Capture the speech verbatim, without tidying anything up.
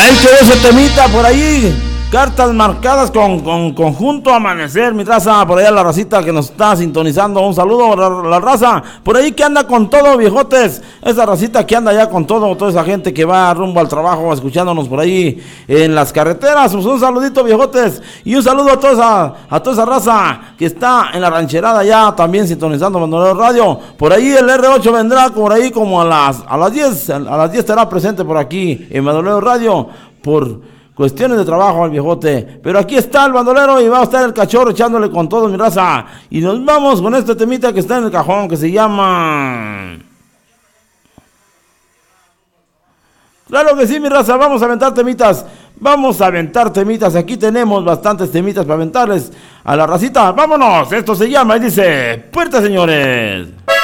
Ahí quedó ese temita por ahí. Cartas marcadas con, con conjunto amanecer, mi raza, por allá la racita que nos está sintonizando, un saludo a la, la raza, por ahí que anda con todo, viejotes, esa racita que anda ya con todo, toda esa gente que va rumbo al trabajo, escuchándonos por ahí en las carreteras, pues un saludito, viejotes, y un saludo a toda esa, a toda esa raza que está en la rancherada ya, también sintonizando Bandolero Radio, por ahí el erre ocho vendrá por ahí como a las, a las diez, a las diez estará presente por aquí en Bandolero Radio, por cuestiones de trabajo al viejote, pero aquí está el bandolero y va a estar el cachorro echándole con todo, mi raza, y nos vamos con este temita que está en el cajón, que se llama... Claro que sí, mi raza, vamos a aventar temitas, vamos a aventar temitas, aquí tenemos bastantes temitas para aventarles a la racita, vámonos, esto se llama y dice, puerta señores.